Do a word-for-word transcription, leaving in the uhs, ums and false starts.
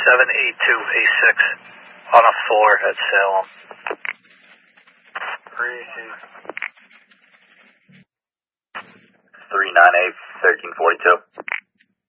seven eight two A six on a floor at Salem. three nine eight, thirteen forty-two.